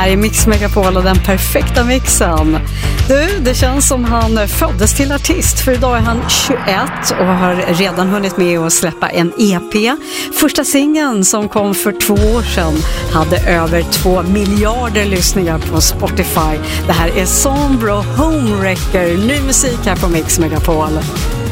här är Mix Megapol och den perfekta mixen. Du, det känns som han föddes till artist, för idag är han 21 och har redan hunnit med att släppa en EP. Första singeln som kom för 2 år sedan hade över 2 miljarder lyssningar på Spotify. Det här är Sombro Homewrecker, ny musik här på Mix Megapol.